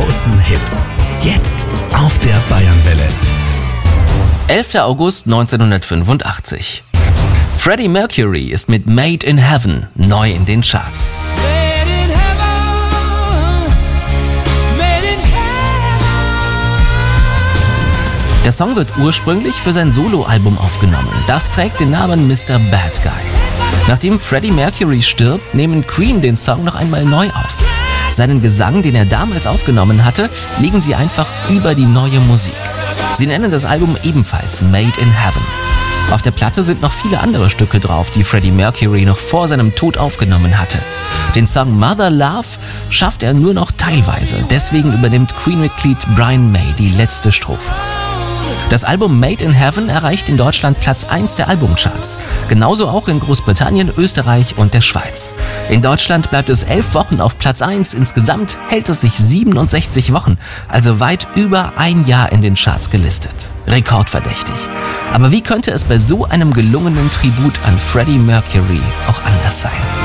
großen Hits. Jetzt auf der Bayernwelle. 11. August 1985. Freddie Mercury ist mit Made in Heaven neu in den Charts. Der Song wird ursprünglich für sein Soloalbum aufgenommen. Das trägt den Namen Mr. Bad Guy. Nachdem Freddie Mercury stirbt, nehmen Queen den Song noch einmal neu auf. Seinen Gesang, den er damals aufgenommen hatte, legen sie einfach über die neue Musik. Sie nennen das Album ebenfalls Made in Heaven. Auf der Platte sind noch viele andere Stücke drauf, die Freddie Mercury noch vor seinem Tod aufgenommen hatte. Den Song Mother Love schafft er nur noch teilweise. Deswegen übernimmt Queen-Mitglied Brian May die letzte Strophe. Das Album Made in Heaven erreicht in Deutschland Platz 1 der Albumcharts. Genauso auch in Großbritannien, Österreich und der Schweiz. In Deutschland bleibt es 11 Wochen auf Platz 1. Insgesamt hält es sich 67 Wochen, also weit über ein Jahr in den Charts gelistet. Rekordverdächtig. Aber wie könnte es bei so einem gelungenen Tribut an Freddie Mercury auch anders sein?